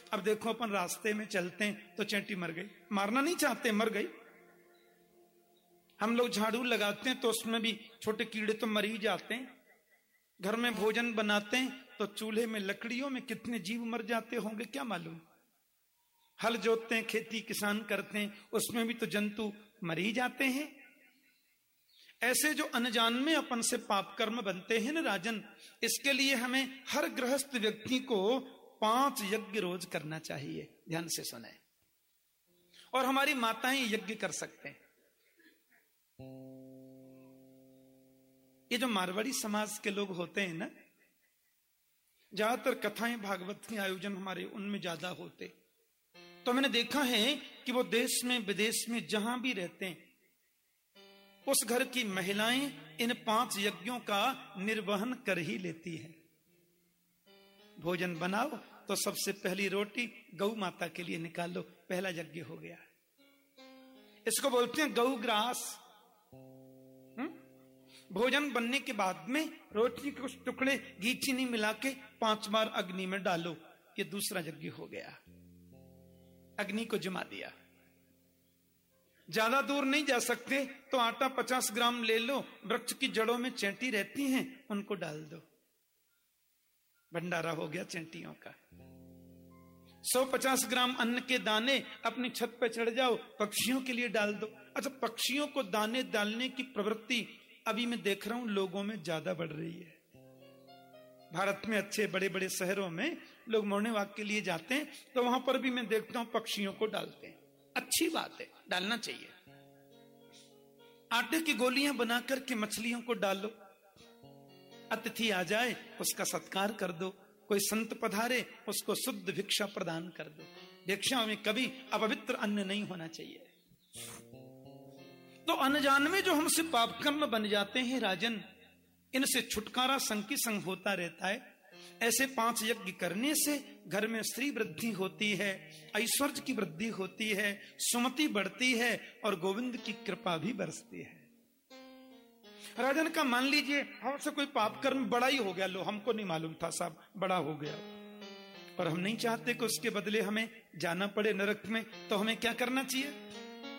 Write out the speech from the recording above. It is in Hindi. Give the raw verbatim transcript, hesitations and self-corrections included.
अब देखो अपन रास्ते में चलते हैं तो चींटी मर गई, मारना नहीं चाहते, मर गई। हम लोग झाड़ू लगाते हैं तो उसमें भी छोटे कीड़े तो मर ही जाते हैं। घर में भोजन बनाते हैं तो चूल्हे में लकड़ियों में कितने जीव मर जाते होंगे क्या मालूम। हल जोतते हैं, खेती किसान करते हैं, उसमें भी तो जंतु मर ही जाते हैं। ऐसे जो अनजान में अपन से पाप कर्म बनते हैं ना राजन, इसके लिए हमें हर गृहस्थ व्यक्ति को पांच यज्ञ रोज करना चाहिए। ध्यान से सुने। और हमारी माताएं यज्ञ कर सकते हैं। ये जो मारवाड़ी समाज के लोग होते हैं ना, ज्यादातर कथाएं भागवत के आयोजन हमारे उनमें ज्यादा होते। तो मैंने देखा है कि वो देश में विदेश में जहां भी रहते हैं, उस घर की महिलाएं इन पांच यज्ञों का निर्वहन कर ही लेती है। भोजन बनाओ तो सबसे पहली रोटी गौ माता के लिए निकालो, पहला यज्ञ हो गया। इसको बोलते हैं गौ ग्रास। भोजन बनने के बाद में रोटी के कुछ टुकड़े घी चीनी मिला के पांच बार अग्नि में डालो, ये दूसरा यज्ञ हो गया। अग्नि को जमा दिया। ज्यादा दूर नहीं जा सकते तो आटा पचास ग्राम ले लो, वृक्ष की जड़ों में चींटी रहती हैं, उनको डाल दो, भंडारा हो गया चींटियों का। सौ पचास ग्राम अन्न के दाने अपनी छत पर चढ़ जाओ, पक्षियों के लिए डाल दो। अच्छा, पक्षियों को दाने डालने की प्रवृत्ति अभी मैं देख रहा हूं लोगों में ज्यादा बढ़ रही है। भारत में अच्छे बड़े बड़े शहरों में लोग मॉर्निंग वॉक के लिए जाते हैं तो वहां पर भी मैं देखता हूं पक्षियों को डालते हैं। अच्छी बात है, डालना चाहिए। आटे की गोलियां बना करके मछलियों को डालो, अतिथि आ जाए उसका सत्कार कर दो, कोई संत पधारे उसको शुद्ध भिक्षा प्रदान कर दो। भिक्षा में कभी अपवित्र अन्न नहीं होना चाहिए। तो अनजान में जो हमसे पाप कर्म बन जाते हैं राजन, इनसे छुटकारा संग की संग होता रहता है। ऐसे पांच यज्ञ करने से घर में स्त्री वृद्धि होती है, ऐश्वर्य की वृद्धि होती है, सुमति बढ़ती है और गोविंद की कृपा भी बरसती है। राजन का मान लीजिए हमसे कोई पाप कर्म बड़ा ही हो गया, लो हमको नहीं मालूम था साहब, बड़ा हो गया, और हम नहीं चाहते कि उसके बदले हमें जाना पड़े नरक में, तो हमें क्या करना चाहिए?